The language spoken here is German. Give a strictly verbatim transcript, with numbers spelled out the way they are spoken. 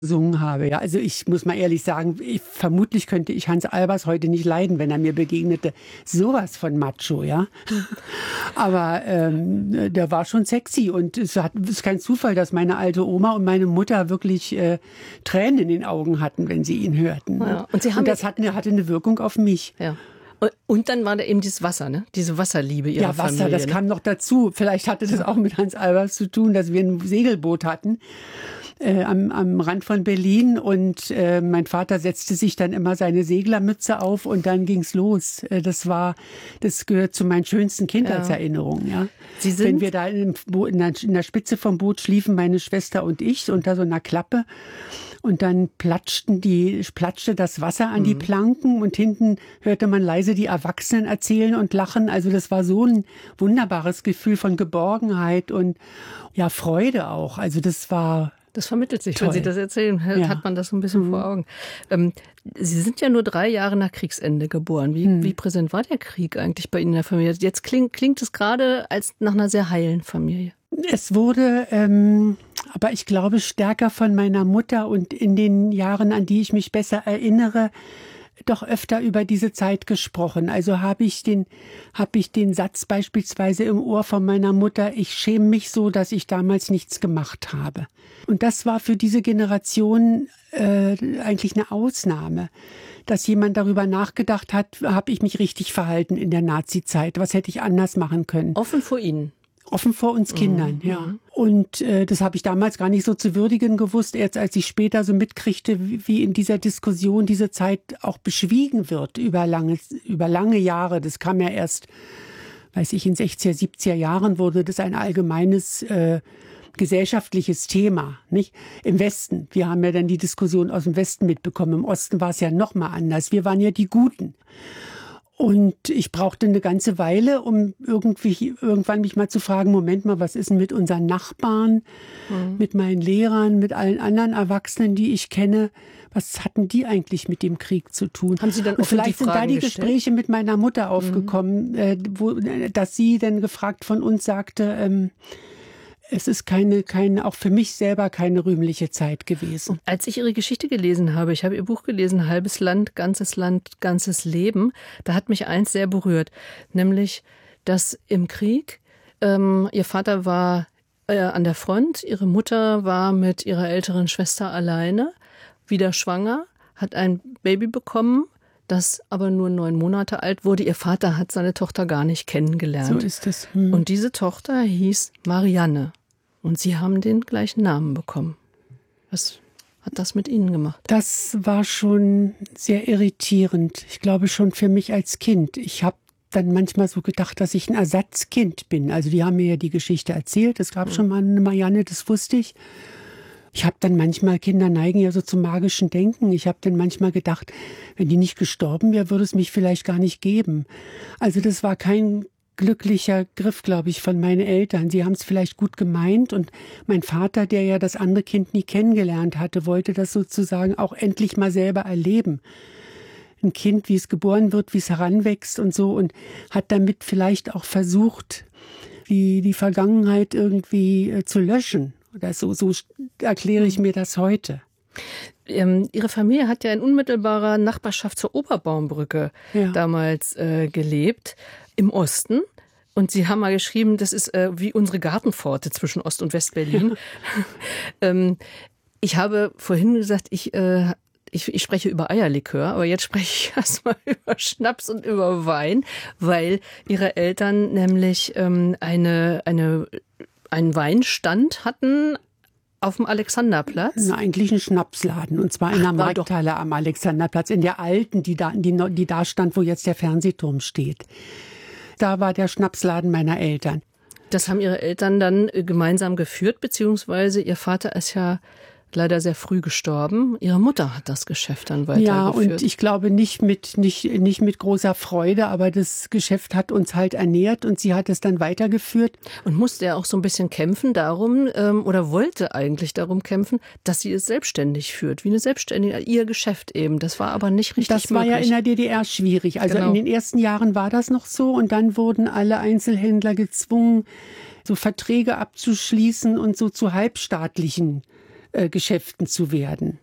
gesungen habe. Ja, also ich muss mal ehrlich sagen, ich, vermutlich könnte ich Hans Albers heute nicht leiden, wenn er mir begegnete. Sowas von Macho, ja. Aber ähm, der war schon sexy und es hat, es ist kein Zufall, dass meine alte Oma und meine Mutter wirklich äh, Tränen in den Augen hatten, wenn sie ihn hörten. Ja. Und, sie haben und das hat eine, hatte eine Wirkung auf mich. Ja. Und dann war da eben dieses Wasser, ne? Diese Wasserliebe ihrer Ja, Wasser, Familie. das ne? kam noch dazu. Vielleicht hatte das auch mit Hans Albers zu tun, dass wir ein Segelboot hatten äh, am, am Rand von Berlin und äh, mein Vater setzte sich dann immer seine Seglermütze auf und dann ging's los. Äh, das war, das gehört zu meinen schönsten Kindheitserinnerungen, ja. Sie sind Wenn wir da in, in, der, in der Spitze vom Boot schliefen, meine Schwester und ich, unter so einer Klappe. Und dann platschten die, platschte das Wasser an mhm. die Planken und hinten hörte man leise die Erwachsenen erzählen und lachen. Also das war so ein wunderbares Gefühl von Geborgenheit und ja, Freude auch. Also das war Das vermittelt sich, toll. Wenn Sie das erzählen, ja. hat man das so ein bisschen mhm. vor Augen. Ähm, Sie sind ja nur drei Jahre nach Kriegsende geboren. Wie, mhm. wie präsent war der Krieg eigentlich bei Ihnen in der Familie? Jetzt klingt, klingt es gerade als nach einer sehr heilen Familie. Es wurde, ähm, aber ich glaube, stärker von meiner Mutter und in den Jahren, an die ich mich besser erinnere, doch öfter über diese Zeit gesprochen. Also habe ich den, habe ich den Satz beispielsweise im Ohr von meiner Mutter: Ich schäme mich so, dass ich damals nichts gemacht habe. Und das war für diese Generation äh, eigentlich eine Ausnahme, dass jemand darüber nachgedacht hat, habe ich mich richtig verhalten in der Nazi-Zeit? Was hätte ich anders machen können? Offen vor Ihnen. Offen vor uns Kindern, mhm. ja. Und äh, das habe ich damals gar nicht so zu würdigen gewusst, erst als ich später so mitkriegte, wie, wie in dieser Diskussion diese Zeit auch beschwiegen wird über lange, über lange Jahre. Das kam ja erst, weiß ich, in sechziger, siebziger Jahren wurde das ein allgemeines äh, gesellschaftliches Thema, nicht? Im Westen. Wir haben ja dann die Diskussion aus dem Westen mitbekommen. Im Osten war es ja noch mal anders. Wir waren ja die Guten. Und ich brauchte eine ganze Weile, um irgendwie irgendwann mich mal zu fragen, Moment mal, was ist denn mit unseren Nachbarn, mhm. mit meinen Lehrern, mit allen anderen Erwachsenen, die ich kenne? Was hatten die eigentlich mit dem Krieg zu tun? Haben Sie dann Und vielleicht die sind da die gestellt? Gespräche mit meiner Mutter aufgekommen, mhm. äh, wo, dass sie dann gefragt von uns sagte, ähm, es ist keine, keine, auch für mich selber keine rühmliche Zeit gewesen. Als ich Ihre Geschichte gelesen habe, ich habe Ihr Buch gelesen, Halbes Land, ganzes Land, ganzes Leben, da hat mich eins sehr berührt, nämlich, dass im Krieg, ähm, Ihr Vater war äh, an der Front, Ihre Mutter war mit ihrer älteren Schwester alleine, wieder schwanger, hat ein Baby bekommen, das aber nur neun Monate alt wurde. Ihr Vater hat seine Tochter gar nicht kennengelernt. So ist es. Hm. Und diese Tochter hieß Marianne. Und Sie haben den gleichen Namen bekommen. Was hat das mit Ihnen gemacht? Das war schon sehr irritierend. Ich glaube schon für mich als Kind. Ich habe dann manchmal so gedacht, dass ich ein Ersatzkind bin. Also die haben mir ja die Geschichte erzählt. Es gab mhm. schon mal eine Marianne, das wusste ich. Ich habe dann manchmal, Kinder neigen ja so zum magischen Denken. Ich habe dann manchmal gedacht, wenn die nicht gestorben wäre, würde es mich vielleicht gar nicht geben. Also das war kein glücklicher Griff, glaube ich, von meinen Eltern. Sie haben es vielleicht gut gemeint und mein Vater, der ja das andere Kind nie kennengelernt hatte, wollte das sozusagen auch endlich mal selber erleben. Ein Kind, wie es geboren wird, wie es heranwächst und so, und hat damit vielleicht auch versucht, die, die Vergangenheit irgendwie äh, zu löschen. Oder so, so erkläre ich mir das heute. Ähm, Ihre Familie hat ja in unmittelbarer Nachbarschaft zur Oberbaumbrücke ja. damals äh, gelebt, im Osten. Und Sie haben mal geschrieben, das ist äh, wie unsere Gartenpforte zwischen Ost- und Westberlin. Ja. ähm, ich habe vorhin gesagt, ich, äh, ich, ich spreche über Eierlikör, aber jetzt spreche ich erstmal über Schnaps und über Wein, weil Ihre Eltern nämlich ähm, eine, eine, einen Weinstand hatten auf dem Alexanderplatz? Na, eigentlich ein Schnapsladen, und zwar in der Markthalle am Alexanderplatz, in der alten, die da, die, die da stand, wo jetzt der Fernsehturm steht. Da war der Schnapsladen meiner Eltern. Das haben Ihre Eltern dann gemeinsam geführt, beziehungsweise Ihr Vater ist ja leider sehr früh gestorben. Ihre Mutter hat das Geschäft dann weitergeführt. Ja, und ich glaube nicht mit, nicht, nicht mit großer Freude, aber das Geschäft hat uns halt ernährt und sie hat es dann weitergeführt. Und musste er auch so ein bisschen kämpfen darum, ähm, oder wollte eigentlich darum kämpfen, dass sie es selbstständig führt, wie eine Selbstständige, ihr Geschäft eben. Das war aber nicht richtig Das war möglich. ja in der D D R schwierig. Also genau. In den ersten Jahren war das noch so, und dann wurden alle Einzelhändler gezwungen, so Verträge abzuschließen und so zu halbstaatlichen Geschäften zu werden.